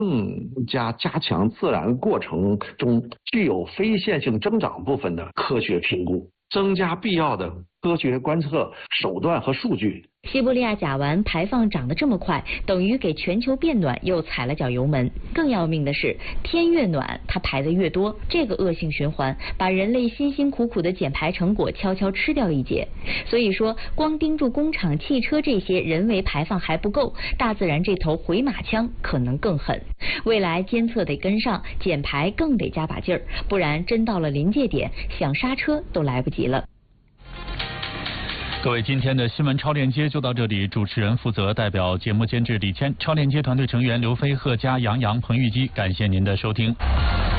加强自然过程中具有非线性增长部分的科学评估，增加必要的科学观测手段和数据。 西伯利亚甲烷排放涨得这么快，等于给全球变暖又踩了脚油门。更要命的是，天越暖，它排得越多，这个恶性循环把人类辛辛苦苦的减排成果悄悄吃掉一截。所以说，光盯住工厂、汽车这些人为排放还不够，大自然这头回马枪可能更狠。未来监测得跟上，减排更得加把劲儿，不然真到了临界点，想刹车都来不及了。 各位，今天的新闻超链接就到这里。主持人负责，代表节目监制李谦，超链接团队成员刘飞、贺佳、杨洋、彭玉基，感谢您的收听。